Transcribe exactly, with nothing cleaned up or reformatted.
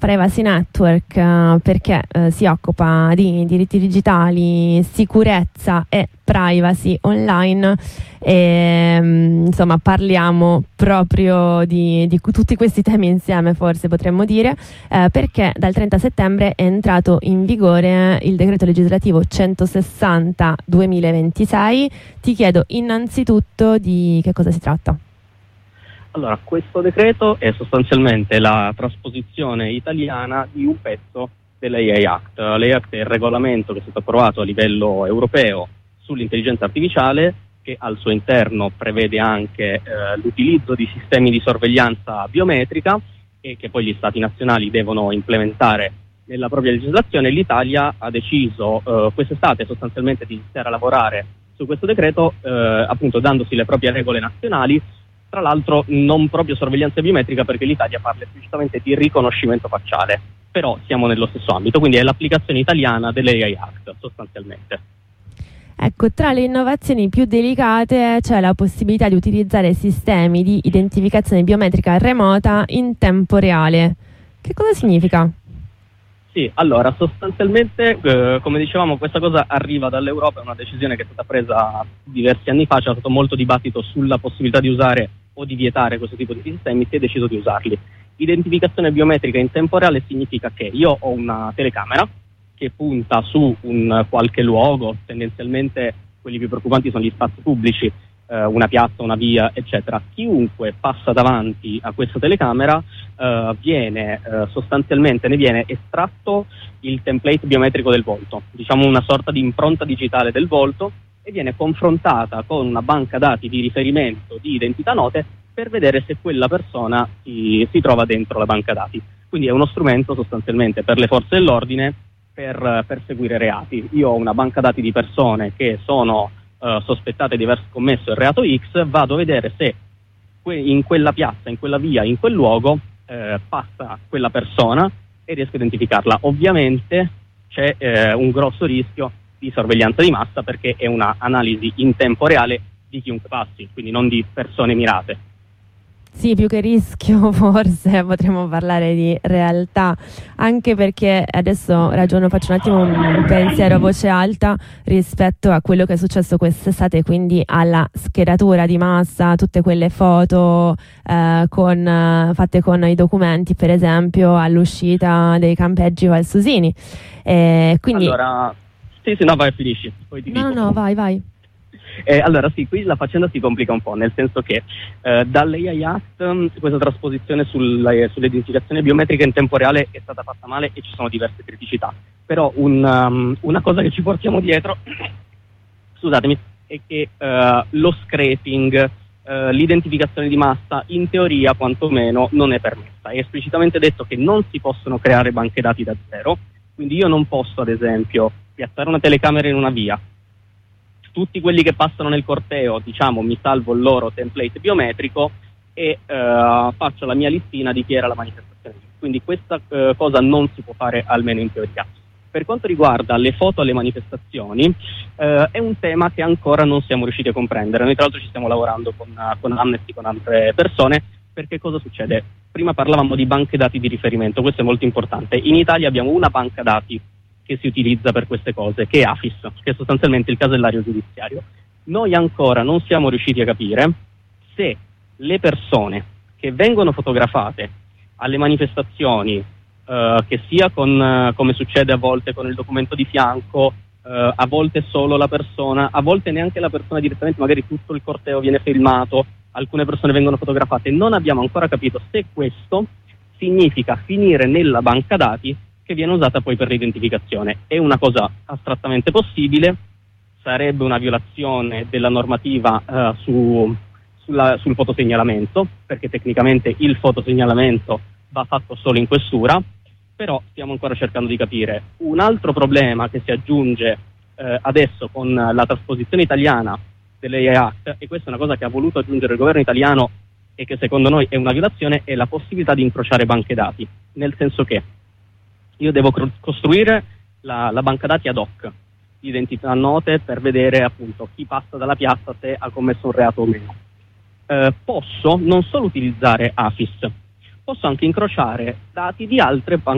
Privacy Network uh, perché uh, si occupa di diritti digitali, sicurezza e privacy online e um, insomma parliamo proprio di, di tutti questi temi insieme, forse potremmo dire, uh, perché dal trenta settembre è entrato in vigore il decreto legislativo centosessanta duemilaventisei. Ti chiedo innanzitutto di che cosa si tratta. Allora, questo decreto è sostanzialmente la trasposizione italiana di un pezzo dell'A I Act. L'A I Act è il regolamento che è stato approvato a livello europeo sull'intelligenza artificiale, che al suo interno prevede anche eh, l'utilizzo di sistemi di sorveglianza biometrica e che poi gli stati nazionali devono implementare nella propria legislazione. L'Italia ha deciso eh, quest'estate sostanzialmente di iniziare a lavorare su questo decreto, eh, appunto dandosi le proprie regole nazionali. Tra l'altro non proprio sorveglianza biometrica, perché l'Italia parla esplicitamente di riconoscimento facciale, però siamo nello stesso ambito, quindi è l'applicazione italiana dell'A I Act sostanzialmente. Ecco, tra le innovazioni più delicate c'è la possibilità di utilizzare sistemi di identificazione biometrica remota in tempo reale. Che cosa significa? Sì, allora sostanzialmente eh, come dicevamo, questa cosa arriva dall'Europa, è una decisione che è stata presa diversi anni fa, c'è stato molto dibattito sulla possibilità di usare o di vietare questo tipo di sistemi, si è deciso di usarli. Identificazione biometrica in tempo reale significa che io ho una telecamera che punta su un qualche luogo, tendenzialmente quelli più preoccupanti sono gli spazi pubblici, eh, una piazza, una via, eccetera. Chiunque passa davanti a questa telecamera eh, viene eh, sostanzialmente ne viene estratto il template biometrico del volto, diciamo una sorta di impronta digitale del volto, e viene confrontata con una banca dati di riferimento di identità note per vedere se quella persona si, si trova dentro la banca dati. Quindi è uno strumento sostanzialmente per le forze dell'ordine per perseguire reati. Io ho una banca dati di persone che sono uh, sospettate di aver commesso il reato X, vado a vedere se que- in quella piazza, in quella via, in quel luogo eh, passa quella persona e riesco a identificarla. Ovviamente c'è eh, un grosso rischio di sorveglianza di massa, perché è una analisi in tempo reale di chiunque passi, quindi non di persone mirate. Sì, più che rischio forse potremmo parlare di realtà, anche perché adesso ragiono, faccio un attimo un pensiero a voce alta rispetto a quello che è successo quest'estate, quindi alla scheratura di massa, tutte quelle foto eh, con, eh, fatte con i documenti, per esempio all'uscita dei campeggi valsusini. Eh, quindi... Allora, sì, sì, no, vai, finisci. Poi ti no, dico. no, vai, vai. Eh, allora sì, qui la faccenda si complica un po', nel senso che eh, dall'A I Act questa trasposizione sulla, sull'identificazione biometrica in tempo reale è stata fatta male e ci sono diverse criticità, però un, um, una cosa che ci portiamo dietro, scusatemi, è che uh, lo scraping, uh, l'identificazione di massa in teoria quantomeno non è permessa, è esplicitamente detto che non si possono creare banche dati da zero, quindi io non posso ad esempio piazzare una telecamera in una via, tutti quelli che passano nel corteo, diciamo, mi salvo il loro template biometrico e uh, faccio la mia listina di chi era la manifestazione. Quindi questa uh, cosa non si può fare, almeno in teoria. Per quanto riguarda le foto alle manifestazioni, uh, è un tema che ancora non siamo riusciti a comprendere. Noi tra l'altro ci stiamo lavorando con, uh, con Amnesty, con altre persone, perché cosa succede? Prima parlavamo di banche dati di riferimento, questo è molto importante. In Italia abbiamo una banca dati che si utilizza per queste cose, che è AFIS, che è sostanzialmente il casellario giudiziario. Noi ancora non siamo riusciti a capire se le persone che vengono fotografate alle manifestazioni, eh, che sia con, eh, come succede a volte con il documento di fianco, eh, a volte solo la persona, a volte neanche la persona direttamente, magari tutto il corteo viene filmato, alcune persone vengono fotografate, non abbiamo ancora capito se questo significa finire nella banca dati che viene usata poi per l'identificazione. È una cosa astrattamente possibile, sarebbe una violazione della normativa uh, su, sulla, sul fotosegnalamento, perché tecnicamente il fotosegnalamento va fatto solo in questura, però stiamo ancora cercando di capire. Un altro problema che si aggiunge uh, adesso con la trasposizione italiana dell'A I Act, e questa è una cosa che ha voluto aggiungere il governo italiano e che secondo noi è una violazione, è la possibilità di incrociare banche dati, nel senso che io devo costruire la, la banca dati ad hoc, identità note, per vedere appunto chi passa dalla piazza, se ha commesso un reato o meno. Eh, posso non solo utilizzare AFIS, posso anche incrociare dati di altre banche